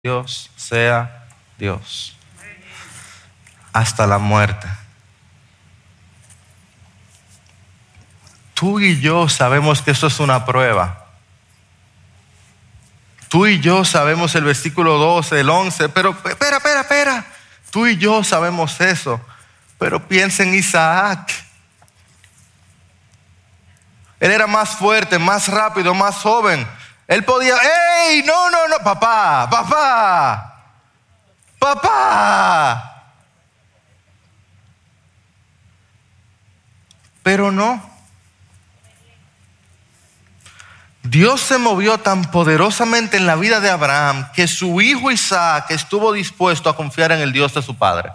Dios sea Dios hasta la muerte. Tú y yo sabemos que eso es una prueba. Tú y yo sabemos el versículo 12, el 11, pero espera. Tú y yo sabemos eso, pero piensa en Isaac. Él era más fuerte, más rápido, más joven. Él podía, ¡ey! No, papá. Pero no. Dios se movió tan poderosamente en la vida de Abraham que su hijo Isaac estuvo dispuesto a confiar en el Dios de su padre.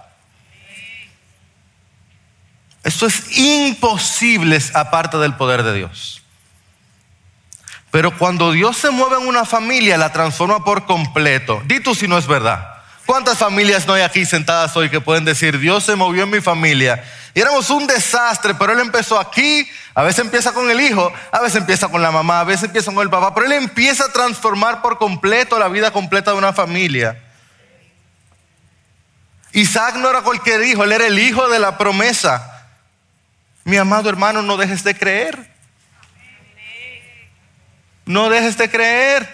Esto es imposible aparte del poder de Dios. Pero cuando Dios se mueve en una familia, la transforma por completo. Di tú si no es verdad. ¿Cuántas familias no hay aquí sentadas hoy que pueden decir, Dios se movió en mi familia y éramos un desastre, pero Él empezó aquí? A veces empieza con el hijo, a veces empieza con la mamá, a veces empieza con el papá, pero Él empieza a transformar por completo la vida completa de una familia. Isaac no era cualquier hijo, él era el hijo de la promesa. Mi amado hermano, no dejes de creer. No dejes de creer.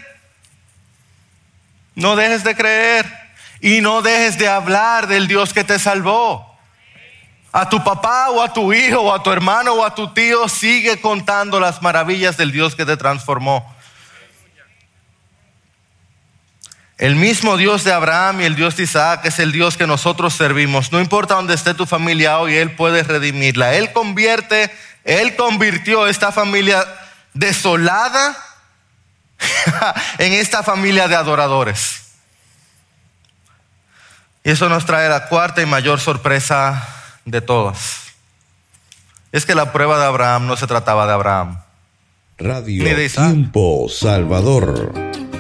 No dejes de creer. Y no dejes de hablar del Dios que te salvó. A tu papá o a tu hijo o a tu hermano o a tu tío, sigue contando las maravillas del Dios que te transformó. El mismo Dios de Abraham y el Dios de Isaac es el Dios que nosotros servimos. No importa dónde esté tu familia hoy, Él puede redimirla. Él convirtió esta familia desolada en esta familia de adoradores. Y eso nos trae la cuarta y mayor sorpresa de todas. Es que la prueba de Abraham no se trataba de Abraham. Radio Tiempo Salvador.